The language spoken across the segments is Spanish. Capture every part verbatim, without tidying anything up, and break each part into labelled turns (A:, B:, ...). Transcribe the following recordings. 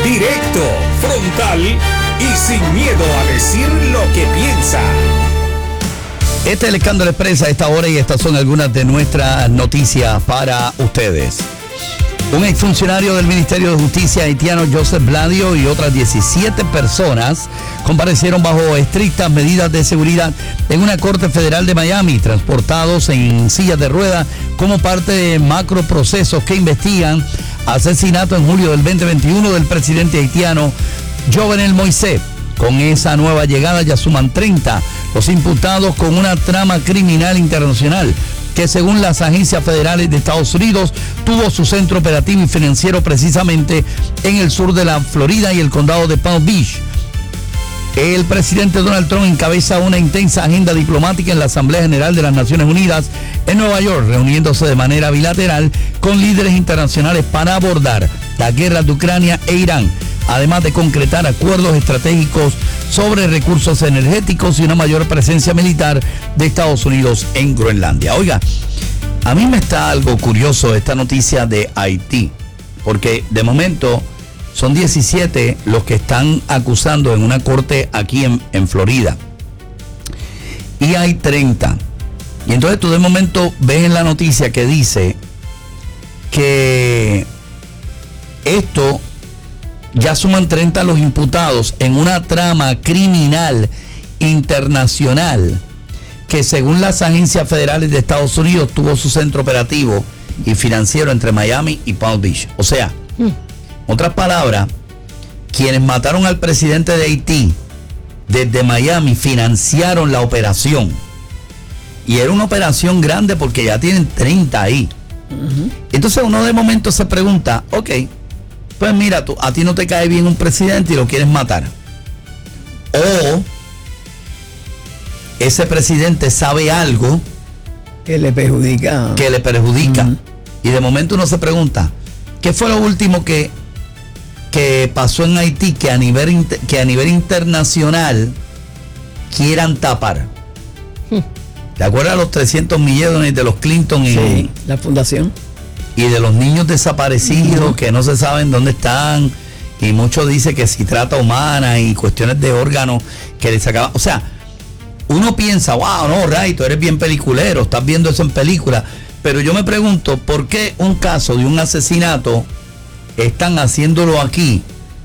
A: Directo, frontal y sin miedo a decir lo que piensa.
B: Este es el Escándalo Express a esta hora y estas son algunas de nuestras noticias para ustedes. Un exfuncionario del Ministerio de Justicia haitiano, Joseph Bladio, y otras diecisiete personas comparecieron bajo estrictas medidas de seguridad en una corte federal de Miami, transportados en sillas de ruedas como parte de macroprocesos que investigan asesinato en julio del veinte veintiuno del presidente haitiano Jovenel Moïse. Con esa nueva llegada ya suman treinta los imputados con una trama criminal internacional que, según las agencias federales de Estados Unidos, tuvo su centro operativo y financiero precisamente en el sur de la Florida y el condado de Palm Beach. El presidente Donald Trump encabeza una intensa agenda diplomática en la Asamblea General de las Naciones Unidas en Nueva York, reuniéndose de manera bilateral con líderes internacionales para abordar la guerra de Ucrania e Irán, además de concretar acuerdos estratégicos sobre recursos energéticos y una mayor presencia militar de Estados Unidos en Groenlandia. Oiga, a mí me está algo curioso esta noticia de Haití, porque de momento son diecisiete los que están acusando en una corte aquí en, en Florida. Y hay treinta. Y entonces tú de momento ves en la noticia que dice que esto ya suman treinta los imputados en una trama criminal internacional que, según las agencias federales de Estados Unidos, tuvo su centro operativo y financiero entre Miami y Palm Beach. O sea, mm. otras palabras, quienes mataron al presidente de Haití desde Miami financiaron la operación. Y era una operación grande porque ya tienen treinta ahí. Uh-huh. Entonces uno de momento se pregunta, ok, pues mira, tú, a ti no te cae bien un presidente y lo quieres matar. O ese presidente sabe algo
C: que le perjudica.
B: Que le perjudica. Uh-huh. Y de momento uno se pregunta, ¿qué fue lo último que, que pasó en Haití que a nivel, que a nivel internacional quieran tapar? Uh-huh. ¿Te acuerdas los trescientos millones de los Clinton y
C: sí, la fundación?
B: Y de los niños desaparecidos, uh-huh, que no se saben dónde están, y muchos dicen que si trata humana y cuestiones de órganos que les sacaban. O sea, uno piensa, wow, no, Ray, tú eres bien peliculero, estás viendo eso en película. Pero yo me pregunto, ¿por qué un caso de un asesinato están haciéndolo aquí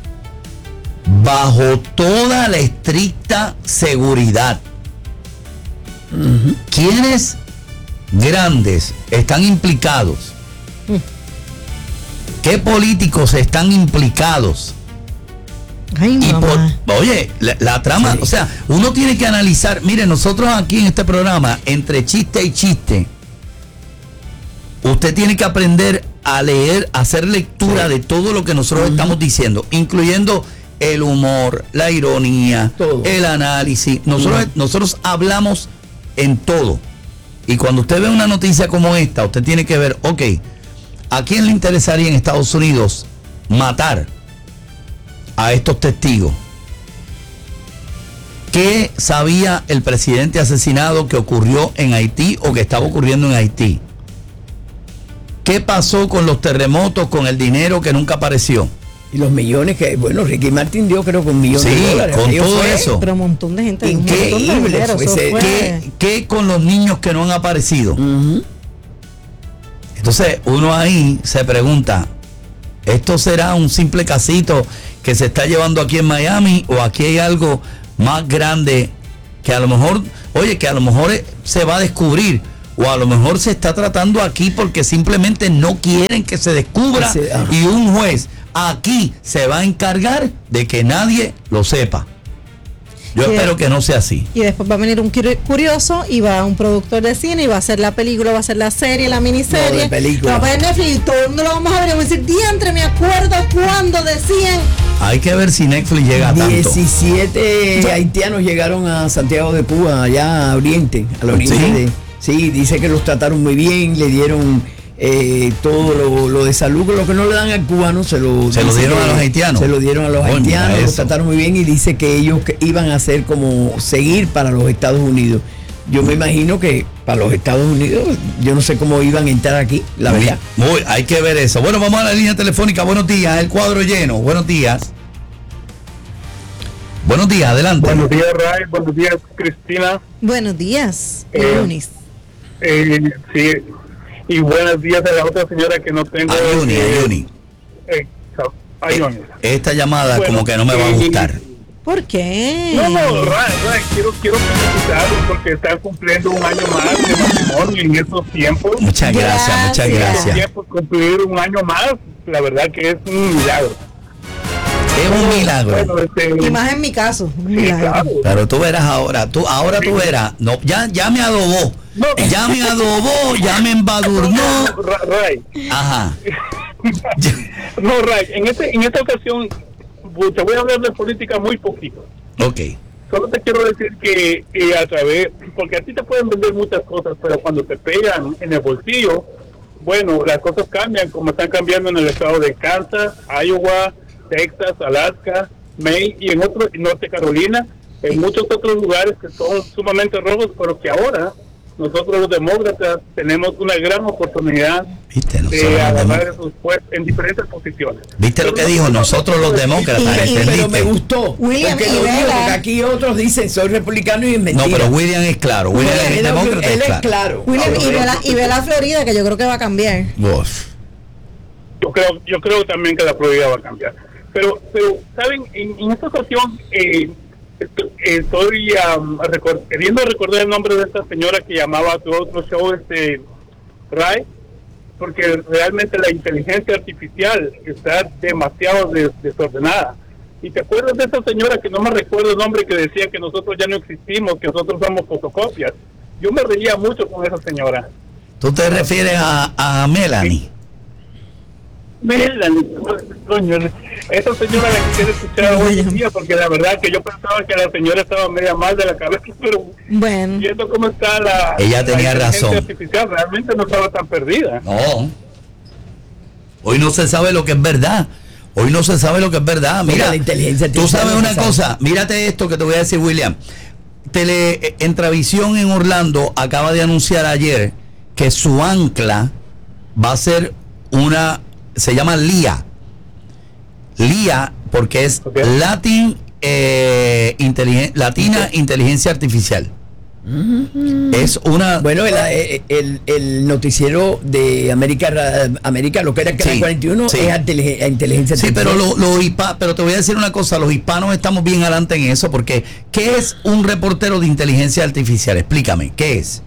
B: bajo toda la estricta seguridad? Uh-huh. ¿Quiénes grandes están implicados? ¿Qué políticos están implicados?
D: Ay,
B: y
D: mamá.
B: por, oye, la, la trama, sí. O sea, uno tiene que analizar. Mire, nosotros aquí en este programa, entre chiste y chiste, usted tiene que aprender a leer, a hacer lectura sí. de todo lo que nosotros uh-huh. estamos diciendo, incluyendo el humor, la ironía, todo. El análisis. Nosotros, uh-huh. nosotros hablamos en todo. Y cuando usted ve una noticia como esta, usted tiene que ver, ok, ¿a quién le interesaría en Estados Unidos matar a estos testigos? ¿Qué sabía el presidente asesinado que ocurrió en Haití o que estaba ocurriendo en Haití? ¿Qué pasó con los terremotos, con el dinero que nunca apareció?
C: Y los millones que, bueno, Ricky Martin dio creo con millones
B: sí,
C: de dólares.
B: con todo
D: fue,
B: eso.
D: Pero un montón de gente.
C: Increíble.
D: Un montón de
C: fue,
B: ¿Qué, ¿Qué con los niños que no han aparecido? Uh-huh. Entonces uno ahí se pregunta, ¿esto será un simple casito que se está llevando aquí en Miami o aquí hay algo más grande que a lo mejor, oye, que a lo mejor se va a descubrir o a lo mejor se está tratando aquí porque simplemente no quieren que se descubra sí, ah. y un juez aquí se va a encargar de que nadie lo sepa? Yo y espero de, que no sea así.
D: Y después va a venir un curioso y va un productor de cine y va a hacer la película, va a hacer la serie, la miniserie.
C: No, película.
D: Va a poner Netflix y todo el mundo lo vamos a ver y vamos a decir, diantre, me acuerdo cuando decían.
B: Hay que ver si Netflix llega a tanto.
C: diecisiete haitianos llegaron a Santiago de Cuba, allá a Oriente, al oriente. ¿Sí? De, sí, dice que los trataron muy bien, le dieron eh, todo lo, lo de salud, lo que no le dan al cubano se lo,
B: se lo dieron
C: que,
B: a los haitianos.
C: Se lo dieron a los bueno, haitianos, los trataron muy bien y dice que ellos que iban a hacer como seguir para los Estados Unidos. yo me imagino que para los Estados Unidos, yo no sé cómo iban a entrar aquí, la
B: Muy,
C: verdad.
B: muy, hay que ver eso. Bueno, vamos a la línea telefónica. Buenos días, el cuadro lleno. Buenos días. Buenos días, adelante.
E: Buenos días, Ray. Buenos días, Cristina.
D: Buenos días,
E: Eh,
D: Lunis.
E: Eh, sí, y buenos días a la otra señora que no tengo.
B: Ayuni,
E: eh,
B: Ayuni.
E: eh, Ayuni.
B: Esta llamada
E: Bueno,
B: como que no me va a
E: eh,
B: gustar.
D: ¿Por qué?
E: No, no, Ray, Ray, quiero, quiero felicitarlos porque están cumpliendo un año más de matrimonio en estos tiempos.
B: Muchas gracias, muchas
E: En estos
B: gracias.
E: tiempos, cumplir un año más, la verdad que es un milagro.
B: Es un milagro.
E: Bueno, este,
D: Y más en mi caso. un
E: sí,
D: milagro.
E: claro.
B: Pero tú verás ahora, tú ahora tú verás. No, ya, ya me adobó.
E: No.
B: Ya me adobó, ya me embadurnó.
E: Ra- Ray,
B: Ajá.
E: no, Ray, en, este, en esta ocasión te voy a hablar de política muy poquito.
B: Ok.
E: Solo te quiero decir que eh, a través, porque a ti te pueden vender muchas cosas, pero cuando te pegan en el bolsillo, bueno, las cosas cambian, como están cambiando en el estado de Kansas, Iowa, Texas, Alaska, Maine y en otros, Norte Carolina, en muchos otros lugares que son sumamente rojos, pero que ahora nosotros los demócratas tenemos una gran oportunidad
B: ¿Viste? Nosotros
E: de
B: los
E: agarrar
B: demócratas.
E: esos puestos en diferentes posiciones.
B: ¿Viste lo que dijo? Nosotros los demócratas,
C: Y- y- pero
B: ¿entendiste?
C: me gustó.
D: William,
C: porque
D: y
C: lo digo,
D: vela.
C: porque aquí otros dicen soy republicano y es
B: No,
C: mentira.
B: pero William es claro. William
C: Él-
B: es
C: él-
B: demócrata,
C: él
B: es
C: es
B: claro.
C: claro.
D: William, y
E: Ah,
D: ve, la, y ve la Florida, que yo creo que va a cambiar.
B: Vos.
E: Yo creo, yo creo también que la Florida va a cambiar. Pero, pero ¿saben? En, en esta ocasión eh, estoy, estoy um, record- queriendo recordar el nombre de esta señora que llamaba a tu otro show, este, Ray, porque realmente la inteligencia artificial está demasiado des- desordenada. ¿Y te acuerdas de esa señora que no me recuerdo el nombre, que decía que nosotros ya no existimos, que nosotros somos fotocopias? Yo me reía mucho con esa señora.
B: ¿Tú te refieres a, a Melanie?
E: Melanie, coño, esa señora la quisiera escuchar hoy en día, porque la verdad que yo pensaba que la señora estaba media mal de la cabeza, pero
D: Bueno,
E: viendo cómo está la,
B: Ella
E: la
B: tenía
E: inteligencia
B: razón.
E: artificial, realmente no estaba tan perdida.
B: No. Hoy no se sabe lo que es verdad. Hoy no se sabe lo que es verdad.
C: Mira,
B: Mira,
C: la inteligencia
B: tú
C: artificial
B: sabes
C: no
B: una
C: se sabe.
B: cosa. Mírate esto que te voy a decir, William. Tele Entravisión en Orlando acaba de anunciar ayer que su ancla va a ser una, se llama L I A. L I A porque es
E: Ok.
B: Latin eh, Inteligen- Latina Inteligencia Artificial. Es una
C: Bueno, el, el, el- el noticiero de América, Ra- América lo que era Canal
B: Sí,
C: cuarenta y uno,
B: sí.
C: es inteligencia, inteligencia
B: Sí, pero
C: artificial.
B: los hispanos, pero te voy a decir una cosa, los hispanos estamos bien adelante en eso, porque ¿qué es un reportero de inteligencia artificial? Explícame, ¿qué es?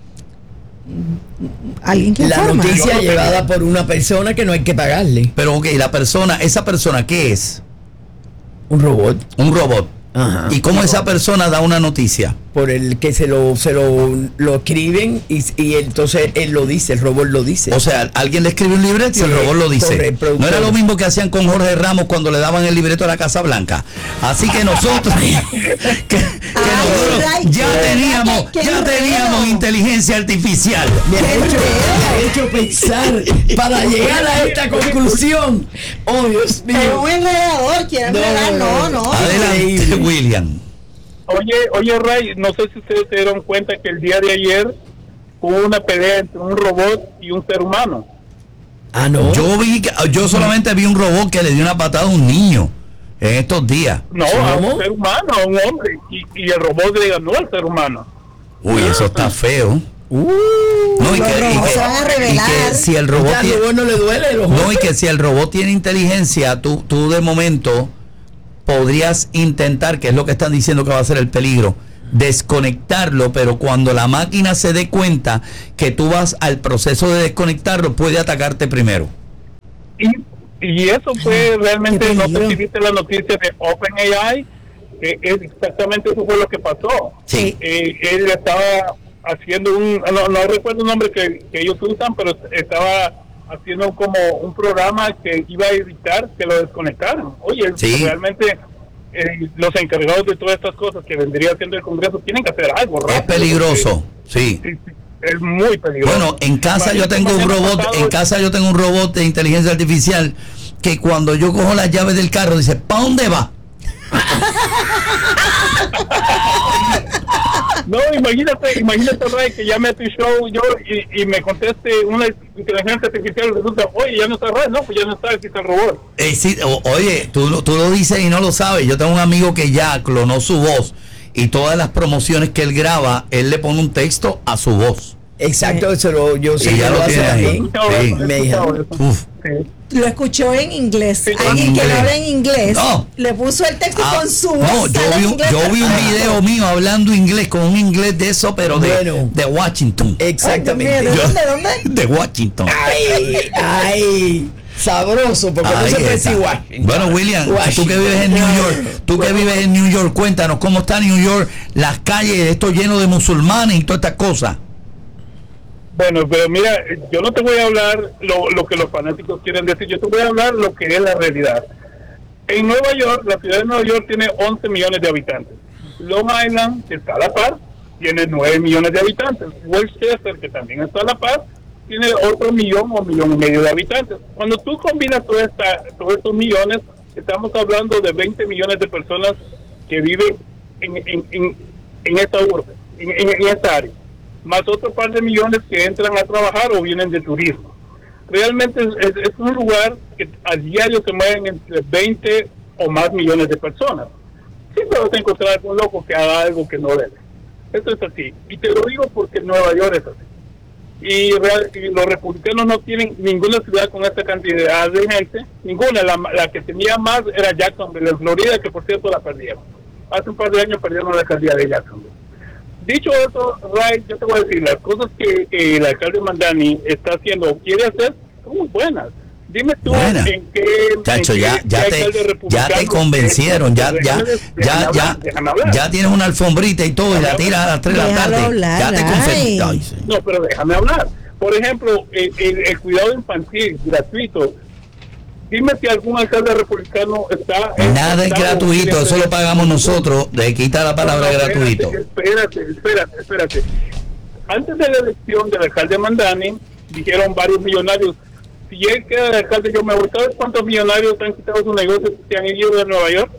D: alguien que
C: La
D: informa.
C: noticia llevada por una persona que no hay que pagarle.
B: Pero ok, la persona, esa persona, ¿qué es?
C: Un robot.
B: Un robot.
C: Ajá.
B: ¿Y cómo esa persona da una noticia?
C: Por el que se lo se lo, lo escriben y, y entonces él lo dice, el robot lo dice.
B: O sea, alguien le escribe un libreto y el
C: Sí,
B: robot lo dice.
C: corre, el productor.
B: No era lo mismo que hacían con Jorge Ramos cuando le daban el libreto a la Casa Blanca. Así que nosotros, que, que nosotros
D: Ay,
B: ya
D: qué-
B: teníamos,
D: qué
B: ya
D: enredo.
B: teníamos inteligencia artificial.
C: me ha
D: ¡Qué
C: hecho,
D: enredo!
C: me ha hecho pensar para llegar a esta conclusión. Oh, Dios
D: Es
C: mío.
D: un enredador, quiere
C: No,
D: enredar, no,
C: no.
D: no.
B: Adelante,
C: Increíble.
B: William.
E: Oye, oye, Ray, no sé si ustedes se dieron cuenta que el día de ayer hubo una pelea entre un robot y un ser humano.
C: Ah, no.
B: Yo vi, que- yo solamente vi un robot que le dio una patada a un niño en estos días.
E: No, a
C: ¿Cómo?
E: un ser humano, a un hombre, y, y el robot le ganó al ser humano.
B: Uy, eso está feo.
C: Uh,
B: No, y
D: los
B: que, y
D: robots
B: que-
D: se van a
B: y
D: revelar.
B: que si el robot
C: ya al
B: tiene,
C: robot no le duele los
B: no, y que si el robot tiene inteligencia, tú, tú de momento podrías intentar, que es lo que están diciendo que va a ser el peligro, desconectarlo, pero cuando la máquina se dé cuenta que tú vas al proceso de desconectarlo, puede atacarte primero.
E: Y, y eso fue realmente,
D: qué
E: no sé
D: peligro.
E: si viste la noticia de OpenAI, que es exactamente eso fue lo que pasó.
B: Sí.
E: Eh, él estaba haciendo un, no, no recuerdo el nombre que, que ellos usan, pero estaba haciendo como un programa que iba a evitar que lo desconectaran. Oye,
B: Sí.
E: realmente eh, los encargados de todas estas cosas que vendría haciendo el Congreso tienen que hacer algo.
B: Es
E: rápido,
B: peligroso, sí.
E: porque- sí, sí, es muy peligroso.
B: Bueno, en casa yo tengo un
E: Mañana
B: robot,
E: pasado-
B: en casa yo tengo un robot de inteligencia artificial que cuando yo cojo las llaves del carro dice, ¿para dónde va?
E: No, imagínate, imagínate, Ray, que llame a tu show yo y, y me conteste una inteligencia artificial y resulta, oye, ya no está Ray, no, pues ya no está, aquí está el robot.
B: Eh, sí, o, oye, tú, tú lo dices y no lo sabes. Yo tengo un amigo que ya clonó su voz y todas las promociones que él graba, él le pone un texto a su voz.
C: Exacto, eso lo, yo sé
B: Y
C: que
B: ya
C: lo
B: lo
C: hace
B: tiene ahí.
C: ahí.
B: Sí.
C: Me dijeron.
B: Uf.
E: Sí.
D: Lo escuchó en inglés.
E: Sí,
D: Alguien
B: en
D: que
B: inglés.
D: lo habla en inglés.
B: No.
D: Le puso el texto
B: Ah,
D: con su voz.
B: no, yo
D: sale
B: vi,
D: en
B: un,
D: inglés
B: yo vi un
D: perfecto.
B: video mío hablando inglés con un inglés de eso, pero de,
C: Bueno.
B: de Washington.
C: Exactamente.
D: Ay, Dios mío,
B: Yo-
D: ¿de dónde, dónde?
B: De Washington.
C: Ay, ay, sabroso, porque no
B: Ahí
C: se puede
B: está.
C: decir Washington.
B: Bueno, William, tú
C: Washington.
B: que vives en New York, tú que vives en New York, cuéntanos cómo está New York, las calles, esto lleno de musulmanes y todas estas cosas.
E: Bueno, pero mira, yo no te voy a hablar lo, lo que los fanáticos quieren decir, yo te voy a hablar lo que es la realidad. En Nueva York, la ciudad de Nueva York tiene once millones de habitantes. Long Island, que está a la par, tiene nueve millones de habitantes. Westchester, que también está a la par, tiene otro millón o millón y medio de habitantes. Cuando tú combinas toda esta, todos estos millones, estamos hablando de veinte millones de personas que viven en, en, en, en esta urbe, en, en, en esta área, más otro par de millones que entran a trabajar o vienen de turismo. Realmente es, es, es un lugar que a diario se mueven entre veinte o más millones de personas. Siempre vas a encontrar algún loco que haga algo que no debe. Esto es así. Y te lo digo porque Nueva York es así. Y, real, y los republicanos no tienen ninguna ciudad con esta cantidad de gente. Ninguna. La, la que tenía más era Jacksonville, en Florida, que por cierto la perdieron. Hace un par de años perdieron la alcaldía de Jacksonville. Dicho eso, Ray, yo te voy a decir, las cosas que eh, el alcalde Mandani está haciendo o quiere hacer son muy buenas. Dime tú
B: Buena.
E: en qué...
B: Chacho,
E: en qué-
B: ya,
E: qué
B: ya, te,
E: alcalde
B: ya
E: republicano
B: te convencieron, ya, ya,
E: Déjame-
B: ya,
E: déjame
B: ya,
E: hablar, déjame hablar.
B: ya tienes una alfombrita y todo y la tiras a las tres de la
D: Déjalo
B: tarde.
D: hablar,
B: Ya te
D: ay.
B: convencieron. Ay, sí.
E: No, pero déjame hablar. Por ejemplo, el, el- el cuidado infantil gratuito. Dime si algún alcalde republicano está...
B: Nada es
E: está-
B: gratuito, eso lo pagamos nosotros, de quitar la palabra
E: No, no,
B: gratuito.
E: Espérate, espérate, espérate. Antes de la elección del alcalde Mandani, dijeron varios millonarios, si él queda de alcalde, yo me voy. ¿Sabes cuántos millonarios han quitado sus negocios y se han ido de Nueva York?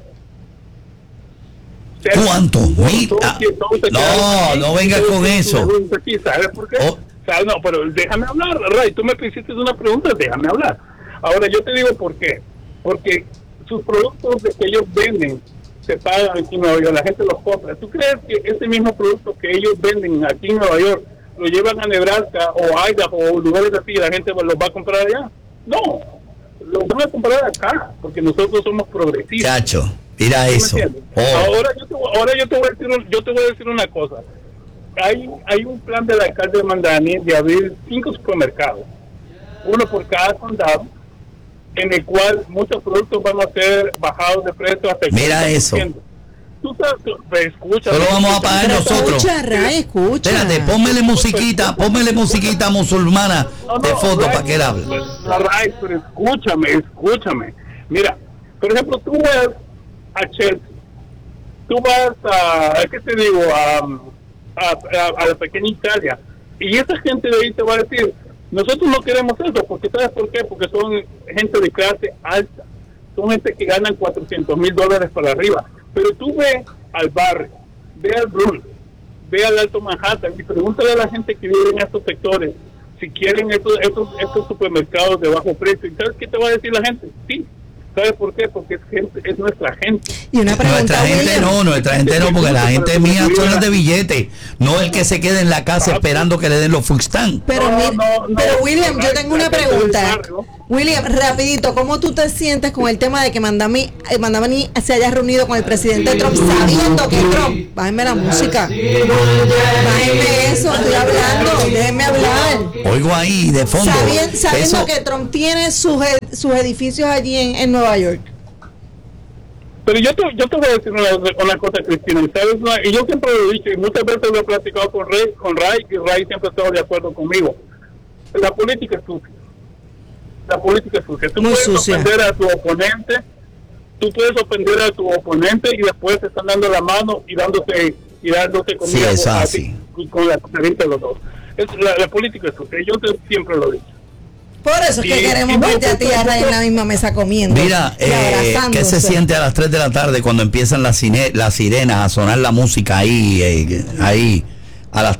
E: O sea,
B: ¿Cuánto?
E: todos-
B: Mil-
E: todos-
B: ah,
E: todos se
B: no,
E: quedaron aquí,
B: no vengas
E: todos
B: con
E: tienen
B: eso.
E: sus negocios aquí. ¿Sabes por qué?
B: Oh.
E: ¿Sabes? No, pero déjame hablar, Ray. Tú me hiciste una pregunta, déjame hablar. Ahora, yo te digo por qué. Porque sus productos de que ellos venden se pagan aquí en Nueva York, la gente los compra. ¿Tú crees que ese mismo producto que ellos venden aquí en Nueva York lo llevan a Nebraska o Idaho o lugares así y la gente los va a comprar allá? No, los van a comprar acá porque nosotros somos progresistas.
B: Chacho, mira
E: ¿Sí me
B: eso.
E: entiendes?
B: Oh,
E: Ahora, yo te, ahora yo te voy a decir un- yo te voy a decir una cosa. Hay, hay un plan del alcalde de Mandani de abrir cinco supermercados, uno por cada condado, en el cual muchos productos van a ser bajados de precio hasta el
B: Mira
E: cuarenta por
B: eso.
E: ciento. Tú sabes, pues, escucha.
B: Solo vamos a pagar
D: Pero
B: nosotros.
D: Escucha, Ray, escucha.
B: Espérate, pónmele musiquita, pónmele musiquita musulmana
E: No,
B: de
E: no,
B: fondo
E: Ray,
B: para que él hable.
E: pues, Ray, pero escúchame, escúchame. Mira, por ejemplo, tú vas a Chelsea, tú vas a, ¿qué te digo? A, a, a, a la pequeña Italia, y esa gente de ahí te va a decir, nosotros no queremos eso, porque ¿sabes por qué? Porque son gente de clase alta, son gente que ganan cuatrocientos mil dólares para arriba, pero tú ve al barrio, ve al Bronx, ve al Alto Manhattan y pregúntale a la gente que vive en estos sectores si quieren estos, estos, estos supermercados de bajo precio. ¿Y sabes qué te va a decir la gente? Sí. ¿Sabes por qué? Porque es gente, es nuestra gente.
D: Y una pregunta,
B: Nuestra gente
D: William.
B: no, nuestra gente no, porque la gente mía son las de billete, no el que se quede en la casa esperando que le den los food stand.
D: Pero,
E: No,
D: mi-
E: no, no,
D: pero William,
E: no,
D: yo tengo una
E: la gente
D: pregunta.
E: del barrio.
D: William, rapidito, ¿cómo tú te sientes con el tema de que Mandami, eh, Mandani se haya reunido con el presidente Trump sabiendo que Trump, bájenme la música, bájenme eso, estoy hablando, déjenme hablar,
B: Oigo ahí de fondo.
D: Sabien- sabiendo
B: Eso,
D: que Trump tiene sus, ed- sus edificios allí en, en Nueva York?
E: Pero yo te, yo te voy a decir una, una cosa, Cristina, y ¿sabes? Una- y yo siempre lo he dicho, y muchas veces lo he platicado con Ray, con Ray y Ray siempre ha estado de acuerdo conmigo. La política es sucia. La política es sucia. Tú
D: Muy
E: puedes
D: sucia.
E: ofender a tu oponente, tú puedes ofender a tu oponente y después te están dando la mano y dándose, y dándose comida
B: Sí, eso
E: a
B: así.
E: ti, con la corriente de los dos. Es, la, la política es sucia, yo te- siempre lo he dicho.
D: Por eso es que
E: Sí,
D: queremos
E: sí, no,
D: verte a ti y a Ray en la misma mesa comiendo.
B: Mira,
D: y
B: eh,
D: abrazándose.
B: ¿qué se siente a las tres de la tarde cuando empiezan las, cine, las sirenas a sonar la música ahí, eh, ahí, a las